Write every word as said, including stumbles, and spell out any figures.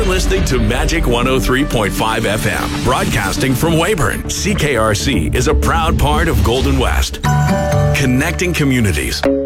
listening to Magic one oh three point five F M, broadcasting from Weyburn. C K R C is a proud part of Golden West, connecting communities.